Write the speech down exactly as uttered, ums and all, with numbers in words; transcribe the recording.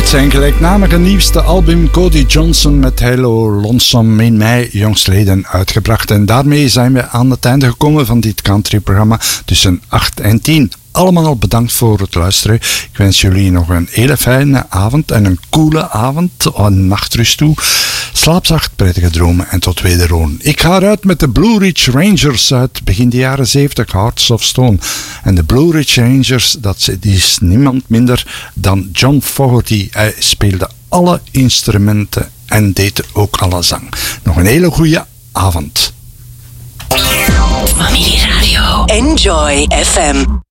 Met zijn gelijknamige nieuwste album Cody Johnson met Hello Lonesome in mei jongstleden uitgebracht. En daarmee zijn we aan het einde gekomen van dit countryprogramma tussen acht en tien. Allemaal bedankt voor het luisteren. Ik wens jullie nog een hele fijne avond en een coole avond, een nachtrust toe. Slaap zacht, prettige dromen en tot wederhoor. Ik ga eruit met de Blue Ridge Rangers uit begin de jaren zeventig, Hearts of Stone. En de Blue Ridge Rangers, dat is niemand minder dan John Fogerty. Hij speelde alle instrumenten en deed ook alle zang. Nog een hele goede avond. Familie Radio. Enjoy F M.